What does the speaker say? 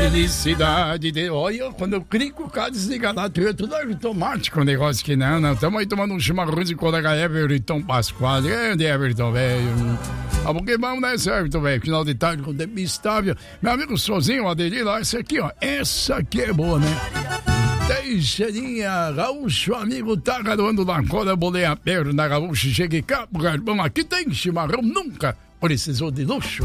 felicidade. Olha, quando eu clico, o cara desliga lá, tudo automático o negócio que não. Estamos aí tomando um chimarrão de colega Everton Pascoal. Grande Everton, velho. Vamos que vamos, né, Everton, velho? Final de tarde com tempo estável. Meu amigo Sozinho, Adelir, lá, essa aqui, ó. Essa aqui é boa, né? Teixeirinha, gaúcho, amigo, tá garoando na cola, bolei a perna, gaúcho, cheguei cá, garbão, aqui tem chimarrão, nunca precisou de luxo.